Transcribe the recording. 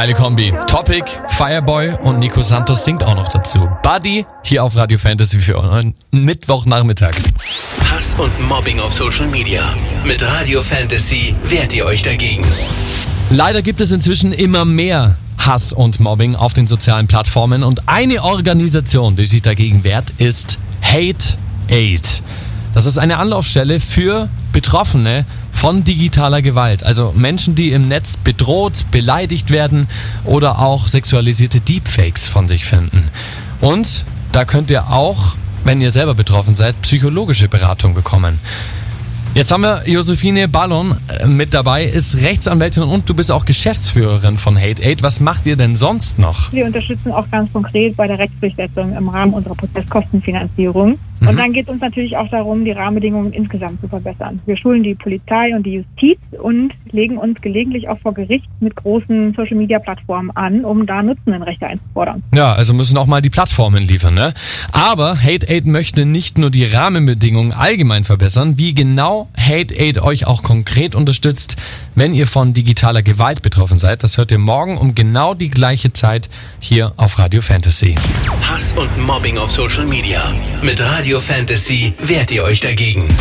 Geile Kombi. Topic, Fireboy und Nico Santos singt auch noch dazu. Buddy, hier auf Radio Fantasy für euren Mittwochnachmittag. Hass und Mobbing auf Social Media. Mit Radio Fantasy wehrt ihr euch dagegen. Leider gibt es inzwischen immer mehr Hass und Mobbing auf den sozialen Plattformen und eine Organisation, die sich dagegen wehrt, ist Hate Aid. Das ist eine Anlaufstelle für Betroffene von digitaler Gewalt. Also Menschen, die im Netz bedroht, beleidigt werden oder auch sexualisierte Deepfakes von sich finden. Und da könnt ihr auch, wenn ihr selber betroffen seid, psychologische Beratung bekommen. Jetzt haben wir Josephine Ballon mit dabei, ist Rechtsanwältin und du bist auch Geschäftsführerin von Hate Aid. Was macht ihr denn sonst noch? Wir unterstützen auch ganz konkret bei der Rechtsdurchsetzung im Rahmen unserer Prozesskostenfinanzierung. Und dann geht es uns natürlich auch darum, die Rahmenbedingungen insgesamt zu verbessern. Wir schulen die Polizei und die Justiz und legen uns gelegentlich auch vor Gericht mit großen Social-Media-Plattformen an, um da Nutzendenrechte einzufordern. Ja, also müssen auch mal die Plattformen liefern, ne? Aber Hate Aid möchte nicht nur die Rahmenbedingungen allgemein verbessern, wie genau Hate Aid euch auch konkret unterstützt, wenn ihr von digitaler Gewalt betroffen seid. Das hört ihr morgen um genau die gleiche Zeit hier auf Radio Fantasy. Hass und Mobbing auf Social Media. Mit Radio Fantasy wehrt ihr euch dagegen.